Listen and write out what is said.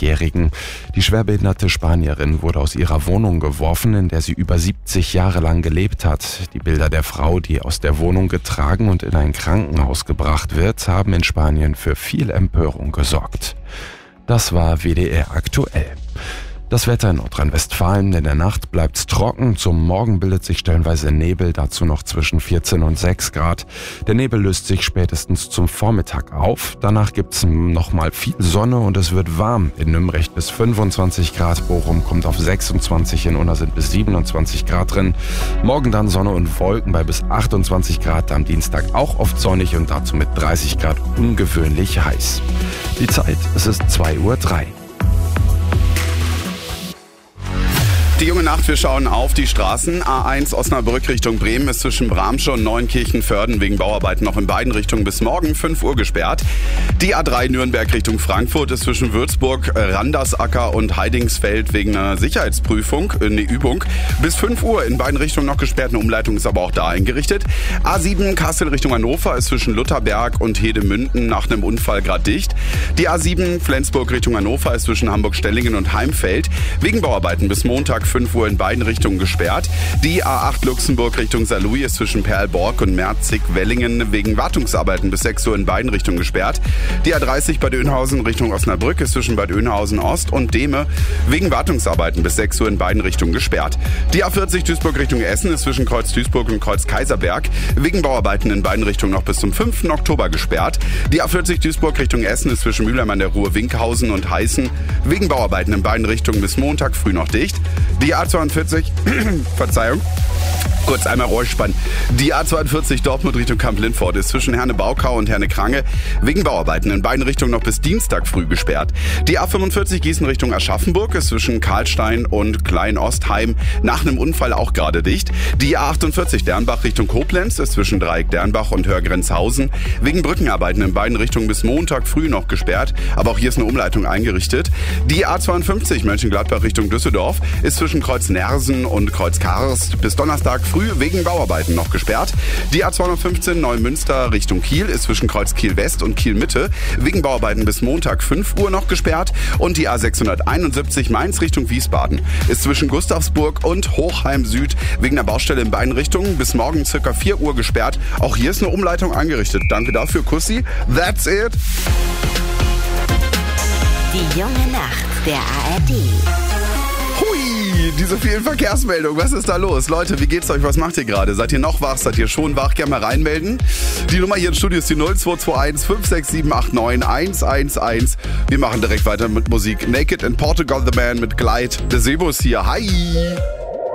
50-Jährigen. Die schwerbehinderte Spanierin wurde aus ihrer Wohnung geworfen, in der sie über 70 Jahre lang gelebt hat. Die Bilder der Frau, die aus der Wohnung getragen und in ein Krankenhaus gebracht wird, haben in Spanien für viel Empörung gesorgt. Das war WDR aktuell. Das Wetter in Nordrhein-Westfalen: In der Nacht bleibt's trocken, zum Morgen bildet sich stellenweise Nebel, dazu noch zwischen 14 und 6 Grad. Der Nebel löst sich spätestens zum Vormittag auf, danach gibt's nochmal viel Sonne und es wird warm. In Nürnberg bis 25 Grad, Bochum kommt auf 26, in Unna sind bis 27 Grad drin. Morgen dann Sonne und Wolken bei bis 28 Grad, am Dienstag auch oft sonnig und dazu mit 30 Grad ungewöhnlich heiß. Die Zeit, es ist 2:03 Uhr. Die junge Nacht, wir schauen auf die Straßen. A1 Osnabrück Richtung Bremen ist zwischen Bramsche und Neunkirchen-Vörden wegen Bauarbeiten noch in beiden Richtungen bis morgen 5 Uhr gesperrt. Die A3 Nürnberg Richtung Frankfurt ist zwischen Würzburg, Randersacker und Heidingsfeld wegen einer Sicherheitsprüfung, Übung, bis 5 Uhr in beiden Richtungen noch gesperrt. Eine Umleitung ist aber auch da eingerichtet. A7 Kassel Richtung Hannover ist zwischen Lutherberg und Hedemünden nach einem Unfall gerade dicht. Die A7 Flensburg Richtung Hannover ist zwischen Hamburg-Stellingen und Heimfeld wegen Bauarbeiten bis Montag 5 Uhr in beiden Richtungen gesperrt. Die A8 Luxemburg Richtung Saarlouis ist zwischen Perlborg und Merzig-Wellingen wegen Wartungsarbeiten bis 6 Uhr in beiden Richtungen gesperrt. Die A30 Bad Oeynhausen Richtung Osnabrück ist zwischen Bad Oeynhausen Ost und Dehme wegen Wartungsarbeiten bis 6 Uhr in beiden Richtungen gesperrt. Die A40 Duisburg Richtung Essen ist zwischen Kreuz Duisburg und Kreuz Kaiserberg wegen Bauarbeiten in beiden Richtungen noch bis zum 5. Oktober gesperrt. Die A40 Duisburg Richtung Essen ist zwischen Mülheim an der Ruhr, Winkhausen und Heißen wegen Bauarbeiten in beiden Richtungen bis Montag früh noch dicht. Die A42, Verzeihung, kurz einmal Räuspern. Die A42 Dortmund Richtung Kamp-Lindfort ist zwischen Herne-Baukau und Herne-Krange wegen Bauarbeiten in beiden Richtungen noch bis Dienstag früh gesperrt. Die A45 Gießen Richtung Aschaffenburg ist zwischen Karlstein und Klein-Ostheim nach einem Unfall auch gerade dicht. Die A48 Dernbach Richtung Koblenz ist zwischen Dreieck Dernbach und Hörgrenzhausen wegen Brückenarbeiten in beiden Richtungen bis Montag früh noch gesperrt, aber auch hier ist eine Umleitung eingerichtet. Die A52 Mönchengladbach Richtung Düsseldorf ist zwischen Kreuz Nersen und Kreuz Karst bis Donnerstag früh wegen Bauarbeiten noch gesperrt. Die A215 Neumünster Richtung Kiel ist zwischen Kreuz Kiel West und Kiel Mitte wegen Bauarbeiten bis Montag 5 Uhr noch gesperrt. Und die A671 Mainz Richtung Wiesbaden ist zwischen Gustavsburg und Hochheim Süd wegen der Baustelle in beiden Richtungen bis morgen ca. 4 Uhr gesperrt. Auch hier ist eine Umleitung eingerichtet. Danke dafür, Kussi. That's it. Die junge Nacht der ARD. Hui, diese vielen Verkehrsmeldungen, was ist da los? Leute, wie geht's euch? Was macht ihr gerade? Seid ihr noch wach? Seid ihr schon wach? Gerne mal reinmelden. Die Nummer hier im Studio ist die 0221 567 89 111. Wir machen direkt weiter mit Musik. Naked in Portugal, The Man mit Glide. Der Sebo ist hier. Hi!